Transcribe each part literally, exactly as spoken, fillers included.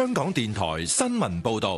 香港電台新聞報道。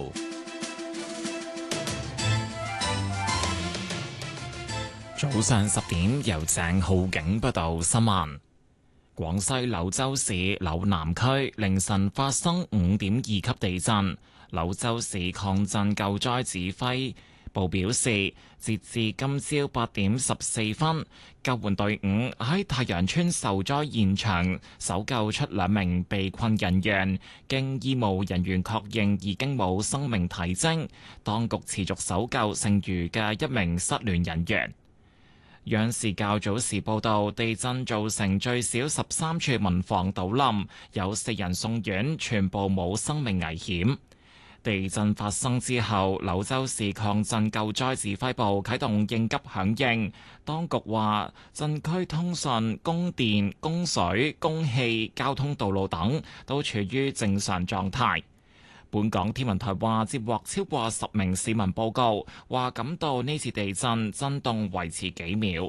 早上十點，由鄭浩景報道新聞。廣西柳州市柳南區凌晨發生五點二級地震。柳州市抗震救災指揮部表示，截至今朝八點十四分，救援隊伍喺太陽村受災現場搜救出兩名被困人員，經醫務人員確認已經冇生命體徵，當局持續搜救剩餘嘅一名失聯人員。央視較早時報道，地震造成最少十三處民房倒冧，有四人送院，全部冇生命危險。地震發生之後，柳州市抗震救災指揮部啟動應急響應。當局話，震區通訊、供電、供水、供氣、交通道路等都處於正常狀態。本港天文台話，接獲超過十名市民報告，話感到呢次地震震動維持幾秒。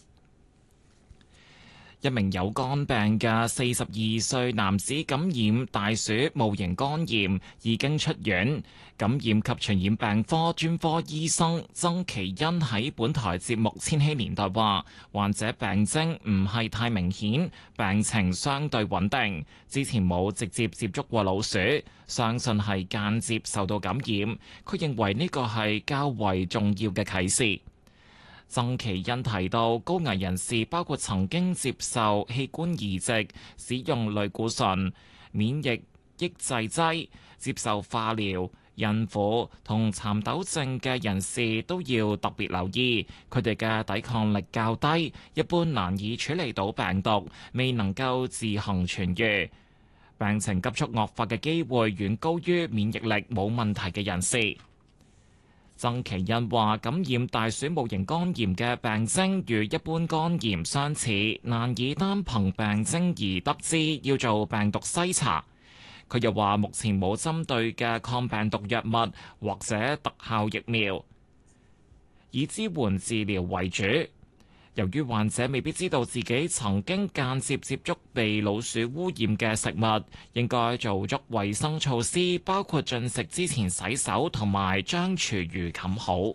一名有肝病嘅四十二歲男子感染大鼠戊型肝炎，已經出院。感染及傳染病科專科醫生曾其恩喺本台節目《千禧年代》話，患者病徵唔係太明顯，病情相對穩定，之前冇直接接觸過老鼠，相信係間接受到感染。佢認為呢個係較為重要嘅啟示。曾其恩提到，高危人士包括曾經接受器官移植、使用類固醇、免疫抑制劑、接受化療、孕婦同蠶豆症嘅人士都要特別留意，佢哋嘅抵抗力較低，一般難以處理到病毒，未能夠自行痊癒，病情急速惡化嘅機會遠高於免疫力冇問題嘅人士。曾其恩話：感染大鼠戊型肝炎嘅病徵與一般肝炎相似，難以單憑病徵而得知要做病毒篩查。佢又話：目前冇針對嘅抗病毒藥物或者特效疫苗，以支援治療為主。由於患者未必知道自己曾經間接接觸被老鼠污染嘅食物，應該做足衛生措施，包括進食之前洗手同埋將廚餘冚好。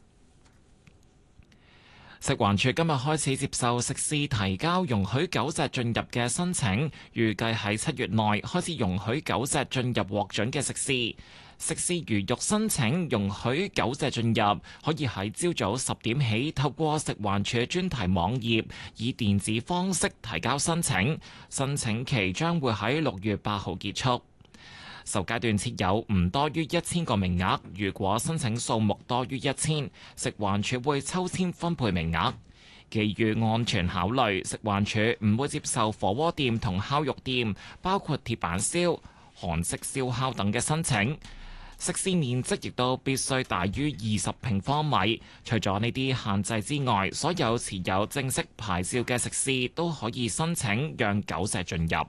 食環署今日開始接受食肆提交容許狗隻進入嘅申請，預計喺七月內開始容許狗隻進入獲准嘅食肆。食肆如欲申請容許狗隻進入，可以喺朝早十點起透過食環署專題網頁以電子方式提交申請，申請期將會喺六月八號結束。首階段設有唔多於一千個名額，如果申請數目多於一千，食環署會抽籤分配名額。基於安全考慮，食環署唔會接受火鍋店同烤肉店，包括鐵板燒、韓式燒烤等嘅申請。食肆面積亦都必須大於二十平方米。除咗呢啲限制之外，所有持有正式牌照嘅食肆都可以申請讓狗隻進入。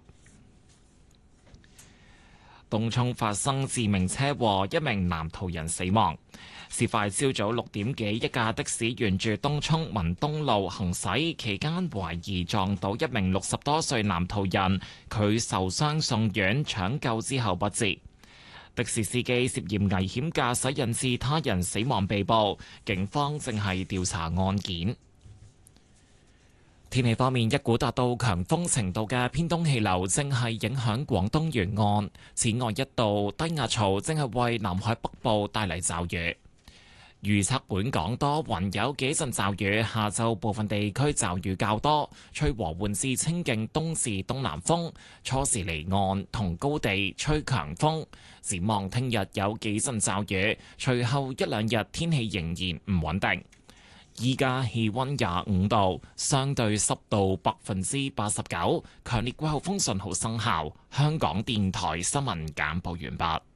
東涌發生致命車禍，一名男途人死亡。事發朝早六點幾，一架的士沿住東涌文東路行駛期間，懷疑撞到一名六十多歲男途人，佢受傷送院搶救之後不治。的士司機涉嫌危險駕駛引致他人死亡被捕，警方正係調查案件。天氣方面，一股達到強風程度嘅偏東氣流正係影響廣東沿岸，此外一道低壓槽正係為南海北部帶嚟驟雨。預測本港多雲，有幾陣驟雨，下晝部分地區驟雨較多，吹和緩至清勁東至東南風，初時離岸同高地吹強風。展望聽日有幾陣驟雨，隨後一兩日天氣仍然唔穩定。依家氣溫廿五度，相對濕度百分之八十九，強烈季候風信號生效。香港電台新聞簡報完畢。